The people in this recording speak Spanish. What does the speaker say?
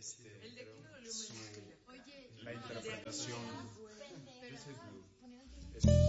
El de aquí me dolió menos que el de acá. la interpretación. Pero Es